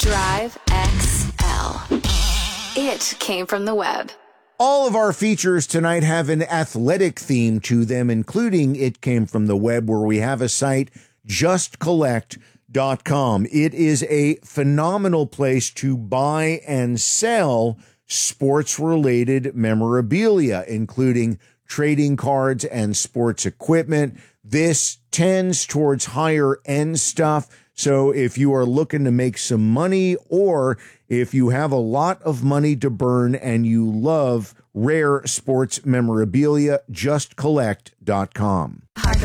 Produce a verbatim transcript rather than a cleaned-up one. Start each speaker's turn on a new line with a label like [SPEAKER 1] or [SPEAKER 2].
[SPEAKER 1] Drive X L. It came from the web.
[SPEAKER 2] All of our features tonight have an athletic theme to them, including It Came From the Web, where we have a site, just collect dot com. It is a phenomenal place to buy and sell sports-related memorabilia, including trading cards and sports equipment. This tends towards higher-end stuff. So if you are looking to make some money, or if you have a lot of money to burn and you love rare sports memorabilia, just collect dot com.